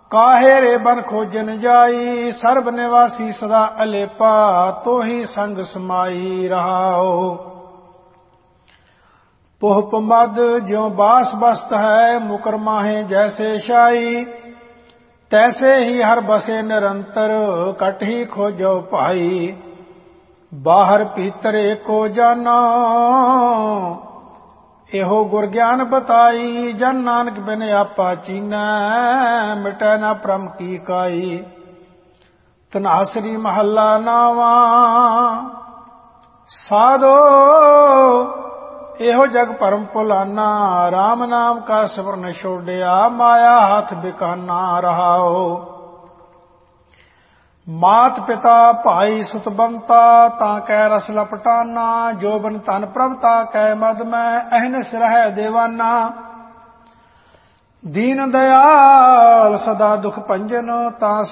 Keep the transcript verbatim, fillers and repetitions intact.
ਕਾਹੇ ਰੇ ਬਨ ਖੋਜਨ ਜਾਈ, ਸਰਬ ਨਿਵਾਸੀ ਸਦਾ ਅਲੇਪਾ, ਤੋਹੀ ਸੰਗ ਸਮਾਈ ਰਹਾਓ। ਪੋਹ ਪਮਦ ਜਿਉ ਬਾਸ ਬਸਤ ਹੈ, ਮੁਕਰ ਮਾਹੇ ਜੈਸੇ ਸ਼ਾਈ, ਤੈਸੇ ਹੀ ਹਰ ਬਸੇ ਨਿਰੰਤਰ, ਕਟ ਹੀ ਖੋਜੋ ਭਾਈ। ਬਾਹਰ ਭੀਤਰ ਏਕੋ ਜਾਨਾ, ਇਹੋ ਗੁਰ ਗਿਆਨ ਬਤਾਈ, ਜਨ ਨਾਨਕ ਬਿਨ ਆਪਾ ਚੀਨੈ, ਮਿਟੈ ਨਾ ਭ੍ਰਮ ਕੀ ਕਾਈ। ਧਨਾਸਰੀ ਮਹੱਲਾ ਨਾਵਾ, ਸਾਧੋ ਇਹੋ ਜਗ ਭਰਮ ਭੁਲਾਨਾ, ਰਾਮ ਨਾਮ ਕਾ ਸਿਮਰਨ ਛੋਡਿਆ, ਮਾਇਆ ਹੱਥ ਬਿਕਾਨਾ ਰਹਾਓ। ਮਾਤ ਪਿਤਾ ਭਾਈ ਸੁਤ ਬੰਤਾ, ਤਾਂ ਕੈ ਰਸ ਲਪਟਾਨਾ, ਜੋਬਨ ਧਨ ਪ੍ਰਭ ਤਾ ਕੈ ਮਦ ਮੈਂ, ਅਹਨਿਸ ਰਹਿ ਦੇਵਾਨਾ। ਦੀਨ ਦਇਆਲ ਸਦਾ ਦੁਖ ਭੰਜਨ, ਤਾਂ